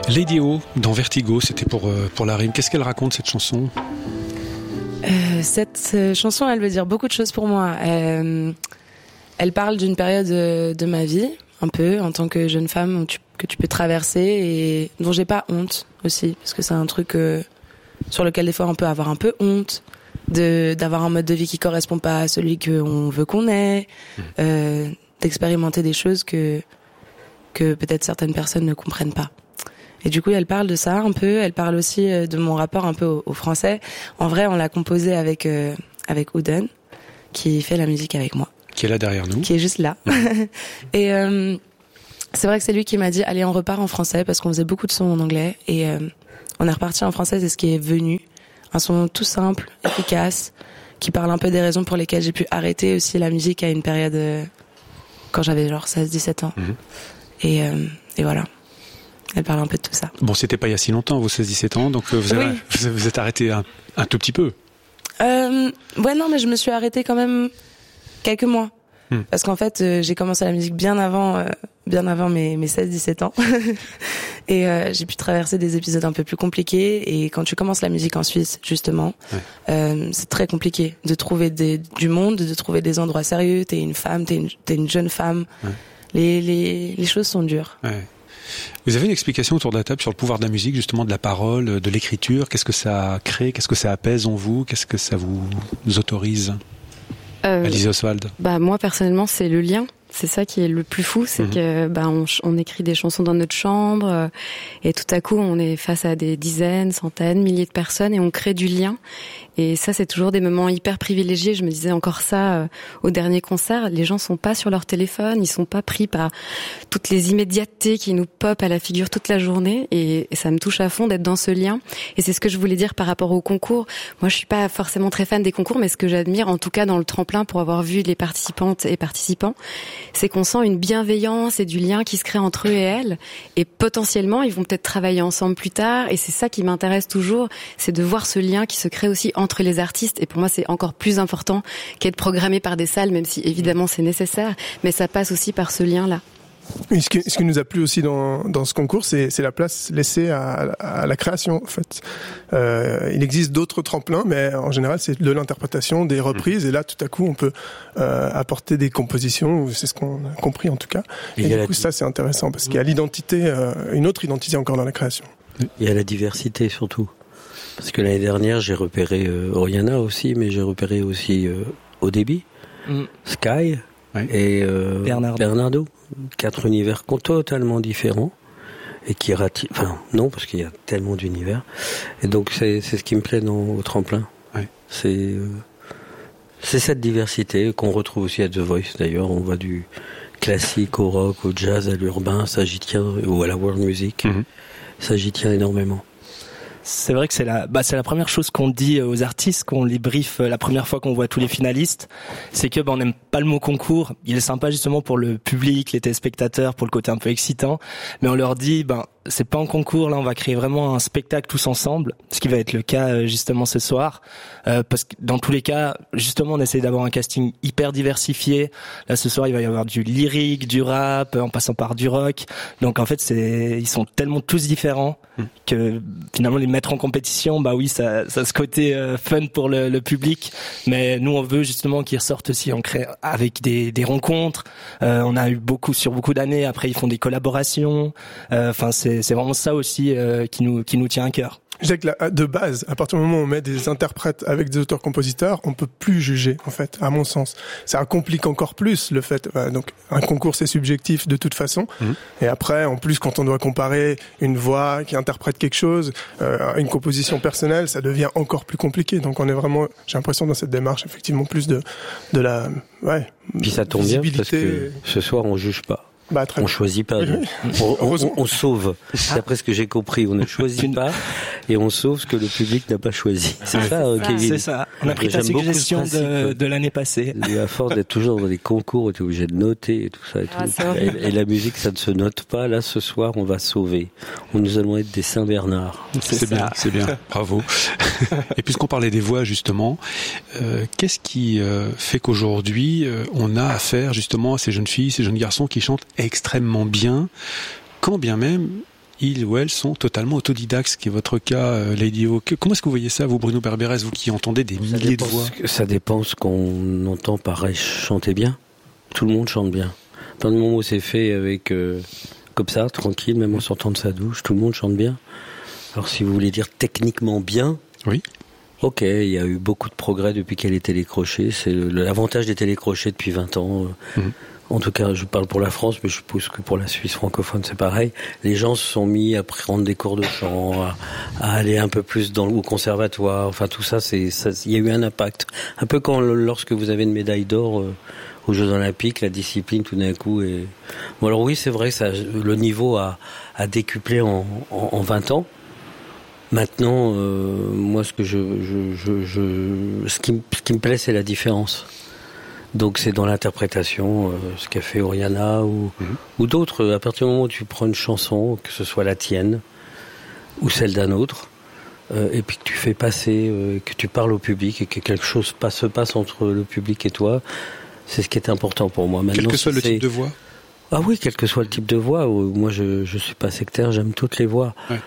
Lady O, dans Vertigo, c'était pour la rime. Qu'est-ce qu'elle raconte, cette chanson ? Cette chanson, elle veut dire beaucoup de choses pour moi. Elle parle d'une période de ma vie, un peu, en tant que jeune femme, que tu peux traverser et dont j'ai pas honte aussi, parce que c'est un truc sur lequel des fois on peut avoir un peu honte, d'avoir un mode de vie qui correspond pas à celui qu'on veut qu'on ait, d'expérimenter des choses que peut-être certaines personnes ne comprennent pas. Et du coup, elle parle de ça un peu. Elle parle aussi de mon rapport un peu au français. En vrai, on l'a composé avec Ouden, qui fait la musique avec moi. Qui est là derrière nous. Qui est juste là. Et c'est vrai que c'est lui qui m'a dit, allez, on repart en français, parce qu'on faisait beaucoup de sons en anglais. Et on est reparti en français, c'est ce qui est venu. Un son tout simple, efficace, qui parle un peu des raisons pour lesquelles j'ai pu arrêter aussi la musique à une période quand j'avais genre 16-17 ans. Et voilà. Elle parle un peu de tout ça. Bon, c'était pas il y a si longtemps, vos 16-17 ans, donc vous êtes arrêté un tout petit peu. Ouais, non, mais je me suis arrêtée quand même quelques mois. Parce qu'en fait, j'ai commencé la musique bien avant mes 16-17 ans. Et j'ai pu traverser des épisodes un peu plus compliqués. Et quand tu commences la musique en Suisse, justement, c'est très compliqué de trouver du monde, de trouver des endroits sérieux. T'es une femme, t'es une jeune femme. Les choses sont dures. Vous avez une explication autour de la table sur le pouvoir de la musique, justement, de la parole, de l'écriture? Qu'est-ce que ça crée? Qu'est-ce que ça apaise en vous? Qu'est-ce que ça vous autorise? Alizée Oswald. Moi, personnellement, c'est le lien. C'est ça qui est le plus fou, c'est que on écrit des chansons dans notre chambre et tout à coup on est face à des dizaines, centaines, milliers de personnes et on crée du lien. Et ça, c'est toujours des moments hyper privilégiés. Je me disais encore ça au dernier concert. Les gens sont pas sur leur téléphone, ils sont pas pris par toutes les immédiatetés qui nous popent à la figure toute la journée. Et ça me touche à fond d'être dans ce lien. Et c'est ce que je voulais dire par rapport au concours. Moi, je suis pas forcément très fan des concours, mais ce que j'admire, en tout cas dans le tremplin, pour avoir vu les participantes et participants, c'est qu'on sent une bienveillance et du lien qui se crée entre eux et elles. Et potentiellement, ils vont peut-être travailler ensemble plus tard. Et c'est ça qui m'intéresse toujours, c'est de voir ce lien qui se crée aussi entre les artistes. Et pour moi, c'est encore plus important qu'être programmé par des salles, même si évidemment c'est nécessaire. Mais ça passe aussi par ce lien-là. Et ce qui nous a plu aussi dans ce concours, c'est la place laissée à la création, en fait. Il existe d'autres tremplins, mais en général, c'est de l'interprétation, des reprises. Et là, tout à coup, on peut apporter des compositions. C'est ce qu'on a compris, en tout cas. Et du coup, ça, c'est intéressant, parce qu'il y a l'identité, une autre identité encore dans la création. Il y a la diversité, surtout. Parce que l'année dernière, j'ai repéré Oriana aussi, mais j'ai repéré aussi Au-Débit, Sky et Bernardo. 4 univers totalement différents et qui non, parce qu'il y a tellement d'univers. Et donc c'est ce qui me plaît au tremplin. C'est cette diversité qu'on retrouve aussi à The Voice. D'ailleurs, on va du classique au rock, au jazz, à l'urbain, ça j'y tiens, ou à la world music. Ça j'y tiens énormément. C'est vrai que c'est la première chose qu'on dit aux artistes, qu'on les briefe la première fois qu'on voit tous les finalistes, c'est que on n'aime pas le mot concours. Il est sympa justement pour le public, les téléspectateurs, pour le côté un peu excitant, mais on leur dit c'est pas en concours, là on va créer vraiment un spectacle tous ensemble, ce qui va être le cas justement ce soir, parce que dans tous les cas justement on essaie d'avoir un casting hyper diversifié. Là ce soir il va y avoir du lyrique, du rap, en passant par du rock, donc en fait ils sont tellement tous différents que finalement les mettre en compétition, ça a ce côté fun pour le public, mais nous on veut justement qu'ils ressortent aussi, on crée avec des rencontres, on a eu beaucoup d'années, après ils font des collaborations, c'est vraiment ça aussi qui nous tient à cœur. Je dirais que de base, à partir du moment où on met des interprètes avec des auteurs-compositeurs, on peut plus juger, en fait, à mon sens. Ça complique encore plus le fait. Donc, un concours, c'est subjectif de toute façon. Et après, en plus, quand on doit comparer une voix qui interprète quelque chose, une composition personnelle, ça devient encore plus compliqué. Donc, on est vraiment, j'ai l'impression, dans cette démarche, effectivement, plus de la, Puis ça tombe bien, parce que ce soir, on juge pas. On choisit pas. On sauve. D'après ce que j'ai compris, on ne choisit pas et on sauve ce que le public n'a pas choisi. C'est ça, Kevin. C'est ça. On a pris ta suggestion de l'année passée. Et à force d'être toujours dans les concours, on est obligé de noter et tout ça. Et la musique, ça ne se note pas. Là, ce soir, on va sauver. Nous allons être des Saint-Bernard. C'est bien. Bravo. Et puisqu'on parlait des voix, justement, qu'est-ce qui fait qu'aujourd'hui, on a affaire, justement, à ces jeunes filles, ces jeunes garçons qui chantent extrêmement bien, quand bien même ils ou elles sont totalement autodidactes, ce qui est votre cas, Lady O. Comment est-ce que vous voyez ça, vous, Bruno Berbérez, vous qui entendez des milliers de voix? Ça dépend ce qu'on entend par chanter bien. Tout le monde chante bien. Dans le moment où c'est fait avec comme ça, tranquille, même en sortant de sa douche, tout le monde chante bien. Alors si vous voulez dire techniquement bien, oui. Ok, il y a eu beaucoup de progrès depuis qu'il y a les télécrochets. C'est l'avantage des télécrochets depuis 20 ans. En tout cas, je parle pour la France, mais je suppose que pour la Suisse francophone, c'est pareil. Les gens se sont mis à prendre des cours de chant, à aller un peu plus au conservatoire. Enfin, tout ça, il y a eu un impact. Un peu lorsque vous avez une médaille d'or aux Jeux Olympiques, la discipline tout d'un coup est... Bon, alors oui, c'est vrai que le niveau a décuplé en 20 ans. Maintenant, moi, ce qui me plaît, c'est la différence. Donc, c'est dans l'interprétation, ce qu'a fait Oriana ou d'autres. À partir du moment où tu prends une chanson, que ce soit la tienne ou celle d'un autre, et puis que tu fais passer, que tu parles au public et que quelque chose se passe entre le public et toi, c'est ce qui est important pour moi. Maintenant, quel que soit le type de voix. Ah oui, quel que soit le type de voix. Moi, je suis pas sectaire, j'aime toutes les voix. Ouais.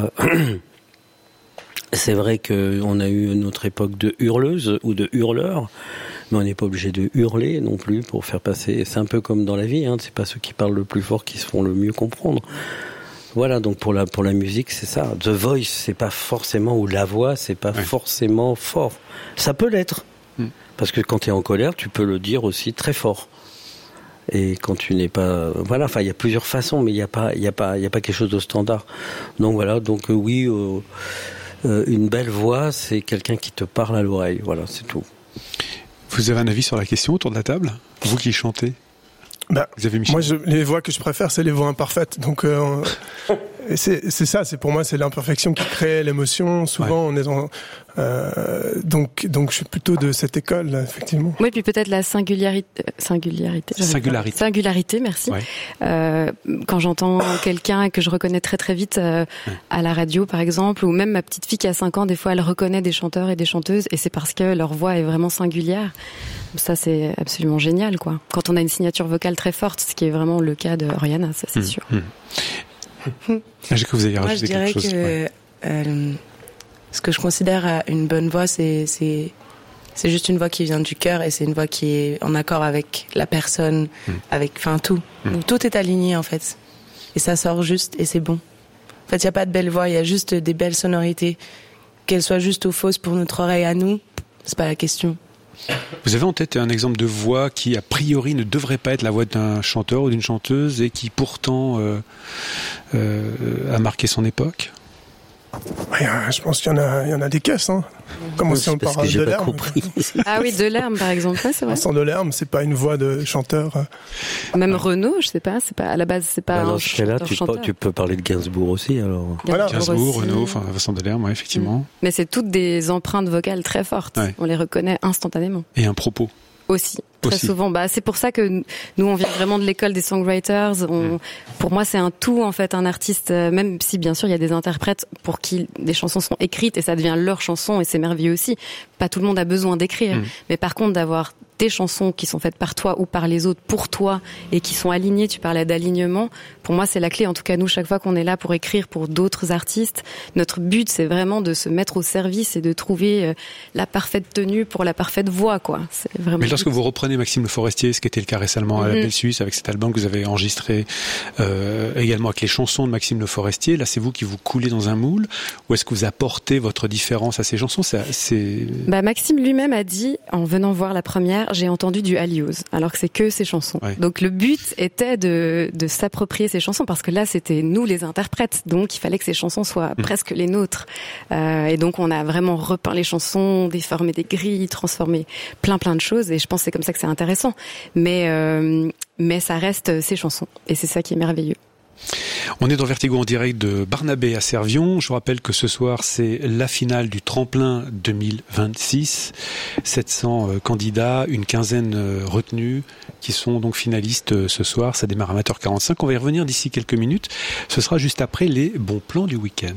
C'est vrai qu'on a eu notre époque de hurleuses ou de hurleurs, mais on n'est pas obligé de hurler non plus pour faire passer. C'est un peu comme dans la vie, hein, c'est pas ceux qui parlent le plus fort qui se font le mieux comprendre. Voilà, donc pour la musique, c'est ça. The Voice, c'est pas forcément, ou la voix, c'est pas forcément fort. Ça peut l'être, parce que quand tu es en colère, tu peux le dire aussi très fort. Et quand tu n'es pas, voilà, enfin, il y a plusieurs façons, mais il y a pas quelque chose de standard. Donc voilà, donc oui. Une belle voix, c'est quelqu'un qui te parle à l'oreille. Voilà, c'est tout. Vous avez un avis sur la question autour de la table? Vous qui chantez? Moi, les voix que je préfère, c'est les voix imparfaites. Donc, c'est ça. Pour moi, c'est l'imperfection qui crée l'émotion. Souvent, on est donc, je suis plutôt de cette école, là, effectivement. Oui, puis peut-être la singularité. Merci. Ouais. Quand j'entends quelqu'un et que je reconnais très très vite à la radio, par exemple, ou même ma petite fille qui a 5 ans, des fois, elle reconnaît des chanteurs et des chanteuses, et c'est parce que leur voix est vraiment singulière. Ça, c'est absolument génial, quoi. Quand on a une signature vocale très forte, ce qui est vraiment le cas de Oriana, ça, c'est sûr. J'ai cru que vous alliez rajouter quelque chose. Moi, je dirais que ce que je considère une bonne voix, c'est juste une voix qui vient du cœur et c'est une voix qui est en accord avec la personne, avec, enfin, tout. Donc, tout est aligné, en fait. Et ça sort juste et c'est bon. En fait, il n'y a pas de belle voix, il y a juste des belles sonorités. Qu'elles soient justes ou fausses pour notre oreille à nous, c'est pas la question. Vous avez en tête un exemple de voix qui, a priori, ne devrait pas être la voix d'un chanteur ou d'une chanteuse et qui, pourtant, a marqué son époque? Je pense qu'il y en a des caisses, hein. Comme si on parle de Delerme. Ah oui, Delerme, par exemple, c'est vrai. Vincent Delerme, c'est pas une voix de chanteur. Même Renaud, je sais pas, à la base, c'est pas un chanteur. Tu peux parler de Gainsbourg aussi, alors. Voilà. Gainsbourg, Renaud, enfin, Vincent Delerme, ouais, effectivement. Mais c'est toutes des empreintes vocales très fortes. Ouais. On les reconnaît instantanément. Et un propos. Aussi. Très souvent. C'est pour ça que nous, on vient vraiment de l'école des songwriters. Pour moi, c'est un tout, en fait, un artiste, même si, bien sûr, il y a des interprètes pour qui des chansons sont écrites et ça devient leur chanson et c'est merveilleux aussi. Pas tout le monde a besoin d'écrire. Mais par contre, d'avoir des chansons qui sont faites par toi ou par les autres pour toi et qui sont alignées, tu parlais d'alignement, pour moi, c'est la clé. En tout cas, nous, chaque fois qu'on est là pour écrire pour d'autres artistes, notre but, c'est vraiment de se mettre au service et de trouver la parfaite tenue pour la parfaite voix, quoi. C'est vraiment. Mais lorsque vous reprenez Maxime Le Forestier, ce qui était le cas récemment à la Belle Suisse, avec cet album que vous avez enregistré également avec les chansons de Maxime Le Forestier, là, c'est vous qui vous coulez dans un moule, ou est-ce que vous apportez votre différence à ces chansons? Maxime lui-même a dit, en venant voir la première, j'ai entendu du Alios, alors que c'est que ses chansons. Ouais. Donc le but était de s'approprier ces chansons, parce que là, c'était nous les interprètes, donc il fallait que ces chansons soient presque les nôtres. Et donc on a vraiment repeint les chansons, déformé des grilles, transformé plein de choses, et je pense que c'est comme ça que c'est intéressant. Mais ça reste ses chansons, et c'est ça qui est merveilleux. On est dans Vertigo en direct de Barnabé à Servion. Je vous rappelle que ce soir, c'est la finale du tremplin 2026. 700 candidats, une quinzaine retenus qui sont donc finalistes ce soir. Ça démarre à 20h45. On va y revenir d'ici quelques minutes. Ce sera juste après les bons plans du week-end.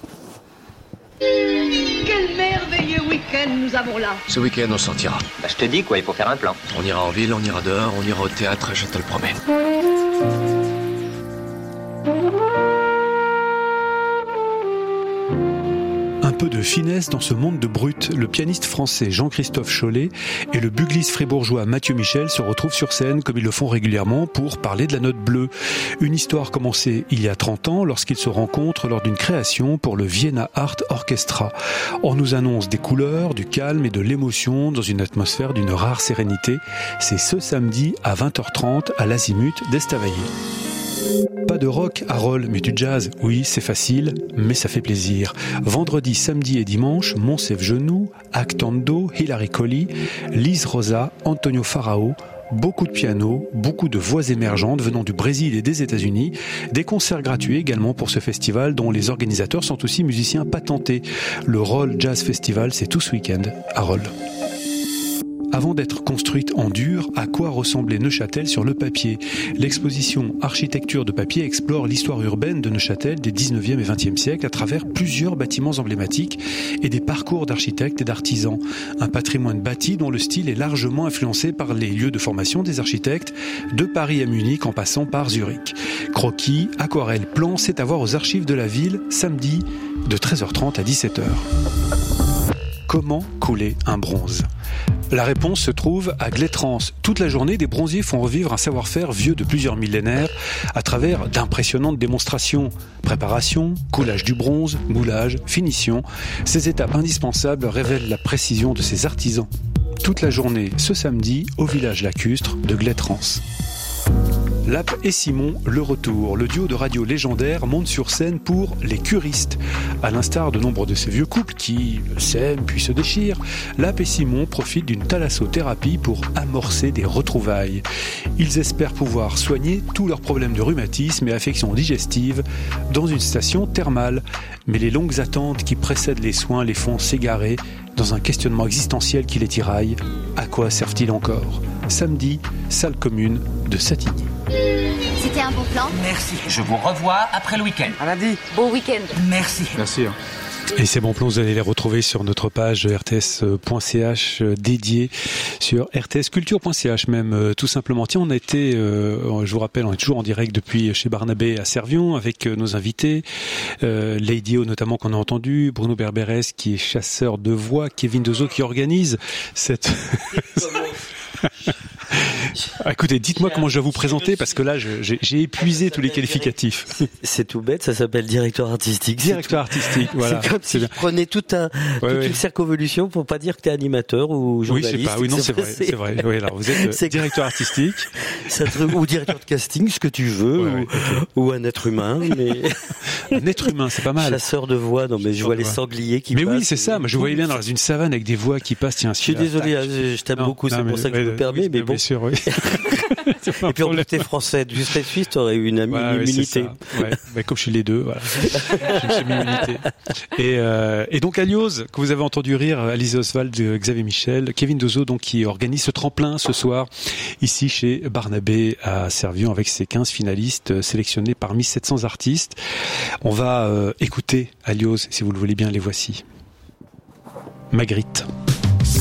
Quel merveilleux week-end nous avons là. Ce week-end, on sortira. Je te dis quoi, il faut faire un plan. On ira en ville, on ira dehors, on ira au théâtre, je te le promets. peu de finesse dans ce monde de brutes. Le pianiste français Jean-Christophe Chollet et le bugliste fribourgeois Mathieu Michel se retrouvent sur scène comme ils le font régulièrement pour parler de la note bleue. Une histoire commencée il y a 30 ans lorsqu'ils se rencontrent lors d'une création pour le Vienna Art Orchestra. On nous annonce des couleurs, du calme et de l'émotion dans une atmosphère d'une rare sérénité. C'est ce samedi à 20h30 à l'Azimut d'Estavayer. Pas de rock, Harold, mais du jazz, oui, c'est facile, mais ça fait plaisir. Vendredi, samedi et dimanche, Monsef Genoux, Actando, Hilary Colli, Lise Rosa, Antonio Farao, beaucoup de piano, beaucoup de voix émergentes venant du Brésil et des États-Unis, des concerts gratuits également pour ce festival dont les organisateurs sont aussi musiciens patentés. Le Roll Jazz Festival, c'est tout ce week-end, Harold. Avant d'être construite en dur, à quoi ressemblait Neuchâtel sur le papier ? L'exposition Architecture de papier explore l'histoire urbaine de Neuchâtel des 19e et 20e siècles à travers plusieurs bâtiments emblématiques et des parcours d'architectes et d'artisans. Un patrimoine bâti dont le style est largement influencé par les lieux de formation des architectes, de Paris à Munich en passant par Zurich. Croquis, aquarelles, plans, c'est à voir aux archives de la ville, samedi de 13h30 à 17h. Comment couler un bronze ? La réponse se trouve à Glettrance. Toute la journée, des bronziers font revivre un savoir-faire vieux de plusieurs millénaires à travers d'impressionnantes démonstrations. Préparation, coulage du bronze, moulage, finition. Ces étapes indispensables révèlent la précision de ces artisans. Toute la journée, ce samedi, au village lacustre de Glettrance. Lap et Simon, le retour. Le duo de radio légendaire monte sur scène pour Les Curistes. À l'instar de nombre de ces vieux couples qui s'aiment puis se déchirent, Lap et Simon profitent d'une thalassothérapie pour amorcer des retrouvailles. Ils espèrent pouvoir soigner tous leurs problèmes de rhumatisme et affections digestives dans une station thermale. Mais les longues attentes qui précèdent les soins les font s'égarer dans un questionnement existentiel qui les tiraille. À quoi servent-ils encore ? Samedi, salle commune de Satigny. C'était un bon plan. Merci. Je vous revois après le week-end. À lundi. Bon week-end. Merci. Merci. Et ces bons plans, vous allez les retrouver sur notre page rts.ch dédiée, sur rtsculture.ch même, tout simplement. Tiens, on a été, je vous rappelle, on est toujours en direct depuis chez Barnabé à Servion avec nos invités, Lady O notamment qu'on a entendu, Bruno Berberes qui est chasseur de voix, Kevin Dezo qui organise cette... Écoutez, dites-moi comment je dois vous présenter parce que là, j'ai épuisé tous les qualificatifs. C'est tout bête, ça s'appelle directeur artistique. Directeur artictique, voilà. C'est comme si je prenais toute une circonvolution pour pas dire que t'es animateur ou journaliste. Oui, c'est vrai. Oui, alors vous êtes directeur artistique. Ou directeur de casting, ce que tu veux, ou un être humain. Mais... Un être humain, c'est pas mal. Chasseur de voix, non mais je vois les sangliers qui passent. Mais oui, c'est ça, moi je voyais bien dans une savane avec des voix qui passent. Tiens, je suis désolé, je t'aime beaucoup, c'est pour ça que je me permets, mais bon. Bien sûr, oui. Et puis en plus t'es français, tu serais suisse, t'aurais eu une immunité. Ouais, comme je suis les deux, voilà. J'ai une immunité. Et donc Alios, que vous avez entendu rire, Alice Oswald, Xavier Michel, Kevin Dezo, donc qui organise ce tremplin ce soir ici chez Barnabé à Servion avec ses 15 finalistes sélectionnés parmi 700 artistes. On va écouter Alios, si vous le voulez bien, les voici. Magritte.